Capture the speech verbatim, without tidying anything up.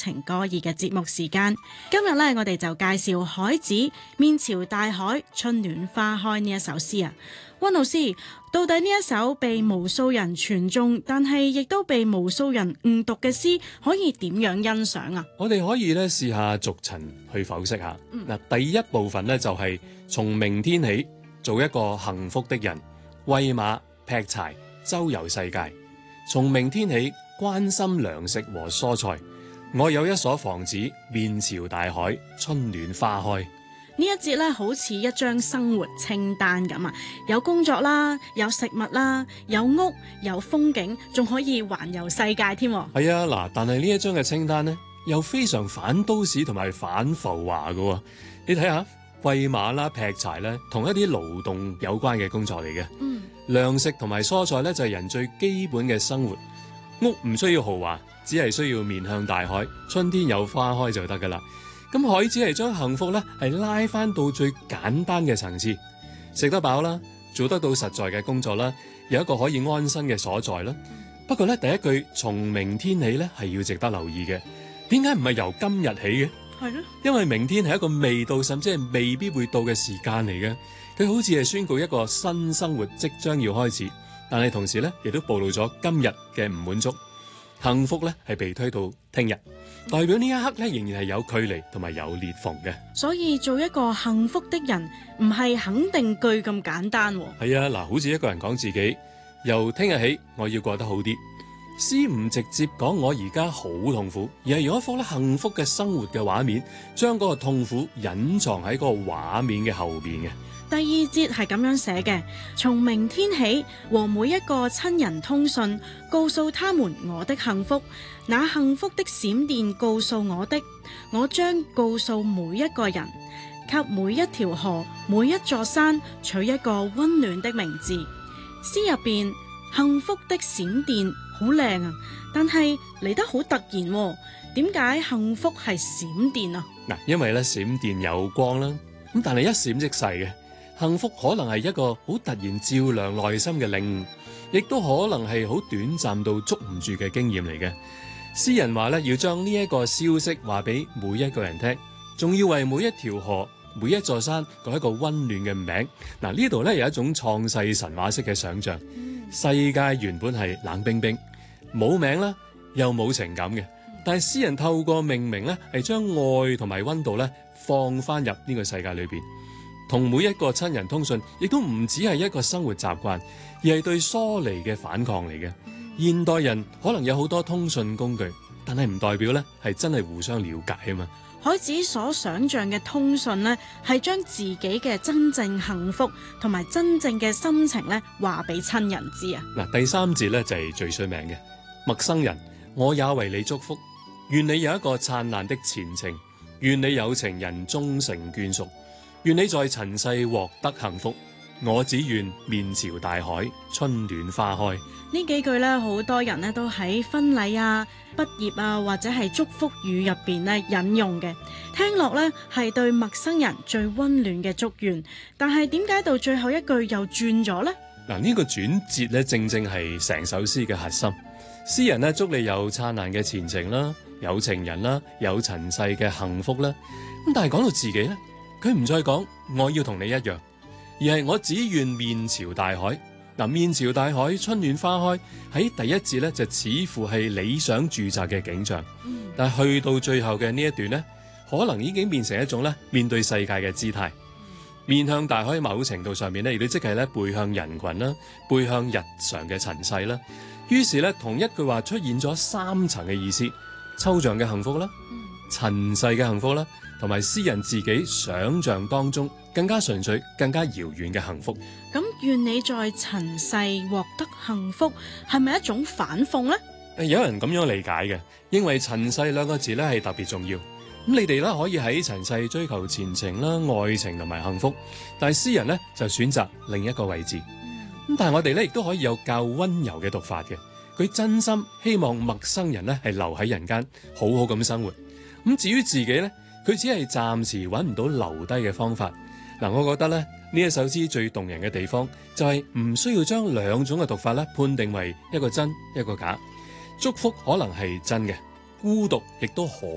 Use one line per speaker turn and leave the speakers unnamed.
情歌意嘅節目時間。今日咧，我哋就介紹海子《面朝大海，春暖花開》呢一首詩啊。溫老師，到底呢一首被無數人傳頌，但係亦都被無數人誤讀嘅詩，可以點樣欣賞啊？
我哋可以咧試下逐層去剖析下。嗱、嗯，第一部分咧就係、是、從明天起，做一個幸福的人，餵馬劈柴，周遊世界。從明天起，關心糧食和蔬菜。我有一所房子，面朝大海，春暖花開。
呢一節咧好似一張生活清單咁啊，有工作啦，有食物啦，有屋，有風景，仲可以環遊世界添。
係啊，嗱，但係呢一張嘅清單呢，又非常反都市同埋反浮華噶。你睇下，餵馬啦、劈柴咧，同一啲勞動有關嘅工作嚟嘅。嗯，糧食同埋蔬菜咧就係人最基本嘅生活。屋唔需要豪華，只係需要面向大海，春天有花開就得噶啦。咁海子係將幸福咧係拉翻到最簡單嘅層次，食得飽啦，做得到實在嘅工作啦，有一個可以安身嘅所在啦。不過咧第一句從明天起咧係要值得留意嘅，點解唔係由今日起嘅？係咯，因為明天係一個未到甚至係未必會到嘅時間嚟嘅，佢好似係宣告一個新生活即將要開始，但係同時咧亦都暴露咗今日嘅唔滿足，幸福咧係被推到聽日。代表呢一刻咧，仍然係有距離同埋有裂縫嘅。所
以做一個幸福的人，唔係肯定句咁簡單。
係啊，嗱，好似一個人講自己，由聽日起我要過得好啲。詩唔直接講我而家好痛苦，而係用一幅咧幸福嘅生活嘅畫面，將嗰個痛苦隱藏喺嗰個畫面嘅後邊嘅。
第二節係咁樣寫嘅：從明天起，和每一個親人通訊，告訴他們我的幸福。那幸福的閃電告訴我的，我將告訴每一個人，給每一條河、每一座山取一個溫暖的名字。詩入邊幸福的閃電好靚啊，但係嚟得好突然。點解幸福係閃電啊？
嗱，因為咧閃電有光啦，咁但係一閃即逝嘅。幸福可能係一個好突然照亮內心嘅領悟，亦都可能係好短暫到捉唔住嘅經驗嚟嘅。詩人話咧，要將呢一個消息話俾每一個人聽，仲要為每一條河、每一座山改一個溫暖嘅名。嗱，呢度咧有一種創世神話式嘅想象，世界原本係冷冰冰，冇名啦，又冇情感嘅，但係詩人透過命名咧，係將愛同埋溫度咧放翻入呢個世界裏邊。同每一個親人通訊，亦都唔只係一個生活習慣，而係對疏離嘅反抗嚟嘅。現代人可能有好多通訊工具，但係唔代表咧係真係互相了解啊嘛。
海子所想象嘅通訊呢，係將自己嘅真正幸福同埋真正嘅心情咧話俾親人知啊。
嗱，第三節咧就係最出名嘅陌生人，我也為你祝福，願你有一個燦爛的前程，願你有情人終成眷屬。願你在塵世獲得幸福，我只願面朝大海，春暖花開。
呢幾句咧，好多人咧都喺婚禮啊、畢業啊或者係祝福語入邊咧引用嘅，聽落咧係對陌生人最溫暖嘅祝願。但係點解到最後一句又轉咗呢？
嗱，呢個轉折咧正正係成首詩嘅核心。詩人咧祝你有燦爛嘅前程啦，有情人啦，有塵世嘅幸福啦。咁但係講到自己咧，佢唔再講我要同你一樣，而係我只願面朝大海。嗱，面朝大海，春暖花開，喺第一節咧就似乎係理想住宅嘅景象，嗯、但係去到最後嘅呢一段呢，可能已經變成一種咧面對世界嘅姿態。面向大海，某程度上面咧亦都即係咧背向人群啦，背向日常嘅塵世啦。於是咧同一句話出現咗三層嘅意思：抽象嘅幸福啦，塵世嘅幸福啦，同埋詩人自己想象當中更加純粹、更加遙遠嘅幸福。
咁願你在塵世獲得幸福，係咪一種反諷呢？
有人咁樣理解嘅，認為塵世兩個字咧係特別重要。咁你哋咧可以喺塵世追求前程啦、愛情同埋幸福，但係詩人咧就選擇另一個位置。咁、嗯、但係我哋咧亦都可以有較溫柔嘅讀法嘅。佢真心希望陌生人咧係留喺人間，好好咁生活。咁至於自己咧，佢只係暫時揾唔到留低嘅方法。嗱，我覺得咧呢一首詩最動人嘅地方就係唔需要將兩種嘅讀法咧判定為一個真一個假。祝福可能係真嘅，孤獨亦都可